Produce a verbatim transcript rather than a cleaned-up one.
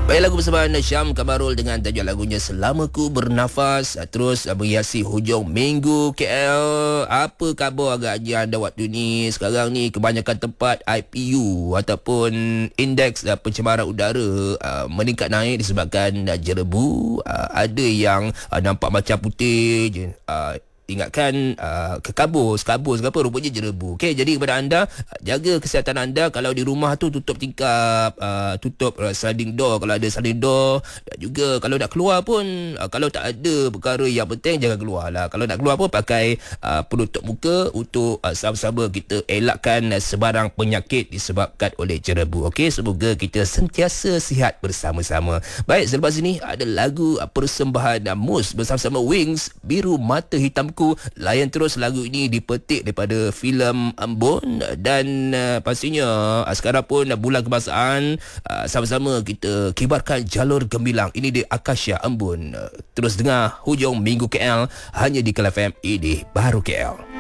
Baik, lagu bersama Syam Kamarul dengan tajuk lagunya Selama Ku Bernafas. Terus menghiasi hujung minggu K L. Apa khabar agaknya anda waktu ni? Sekarang ni kebanyakan tempat I P U ataupun indeks uh, pencemaran udara uh, meningkat naik disebabkan uh, jerebu. Uh, ada yang uh, nampak macam putih je. Uh, Ingatkan uh, kekabus, kabus ke apa, rupanya jerebu. Okey, jadi kepada anda, jaga kesihatan anda. Kalau di rumah tu tutup tingkap, uh, tutup uh, sliding door kalau ada sliding door. Dan juga kalau nak keluar pun, uh, kalau tak ada perkara yang penting, jangan keluar lah. Kalau nak keluar pun pakai uh, penutup muka untuk uh, sama-sama kita elakkan uh, sebarang penyakit disebabkan oleh jerebu. Okey, semoga kita sentiasa sihat bersama-sama. Baik, selepas ini ada lagu uh, persembahan uh, Mus bersama-sama Wings, Biru Mata Hitam. Layan terus lagu ini dipetik daripada filem Embun. Dan uh, pastinya uh, sekarang pun uh, bulan kebangsaan, uh, sama-sama kita kibarkan jalur gemilang. Ini di Akasha Embun. Uh, terus dengar hujung minggu K L hanya di Kala F M. Ini baru K L.